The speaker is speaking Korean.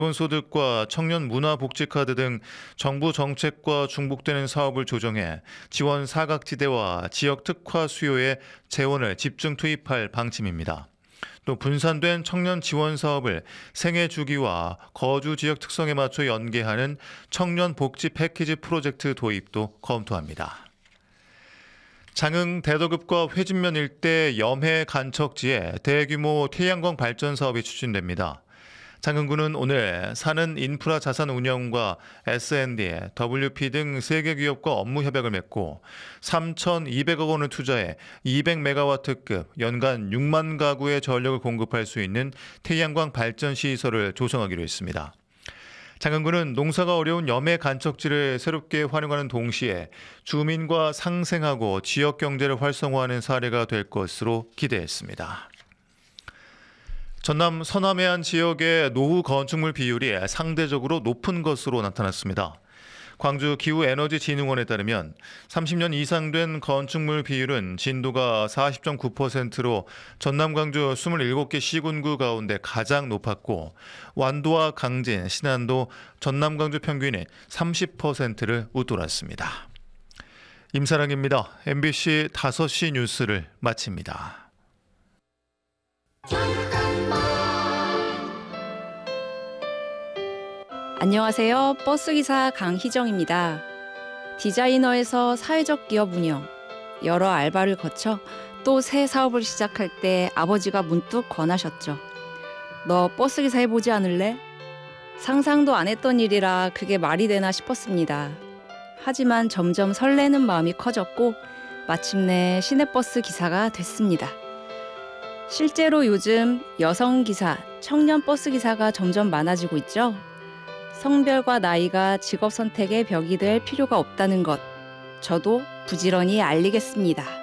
기본소득과 청년 문화복지카드 등 정부 정책과 중복되는 사업을 조정해 지원 사각지대와 지역 특화 수요에 재원을 집중 투입할 방침입니다. 또 분산된 청년 지원 사업을 생애 주기와 거주 지역 특성에 맞춰 연계하는 청년 복지 패키지 프로젝트 도입도 검토합니다. 장흥 대덕읍과 회진면 일대 염해 간척지에 대규모 태양광 발전 사업이 추진됩니다. 장흥군은 오늘 사는 인프라 자산 운영과 S&D, WP 등 3개 기업과 업무 협약을 맺고 3,200억 원을 투자해 200메가와트급 연간 6만 가구의 전력을 공급할 수 있는 태양광 발전 시설을 조성하기로 했습니다. 장흥군은 농사가 어려운 염해 간척지를 새롭게 활용하는 동시에 주민과 상생하고 지역 경제를 활성화하는 사례가 될 것으로 기대했습니다. 전남 서남해안 지역의 노후 건축물 비율이 상대적으로 높은 것으로 나타났습니다. 광주 기후에너지진흥원에 따르면 30년 이상 된 건축물 비율은 진도가 40.9%로 전남 광주 27개 시군구 가운데 가장 높았고 완도와 강진, 신안도 전남 광주 평균의 30%를 웃돌았습니다. 임사랑입니다. MBC 5시 뉴스를 마칩니다. 안녕하세요. 버스기사 강희정입니다. 디자이너에서 사회적 기업 운영, 여러 알바를 거쳐 또 새 사업을 시작할 때 아버지가 문득 권하셨죠. 너 버스기사 해보지 않을래? 상상도 안 했던 일이라 그게 말이 되나 싶었습니다. 하지만 점점 설레는 마음이 커졌고 마침내 시내버스 기사가 됐습니다. 실제로 요즘 여성 기사, 청년 버스 기사가 점점 많아지고 있죠. 성별과 나이가 직업 선택의 벽이 될 필요가 없다는 것, 저도 부지런히 알리겠습니다.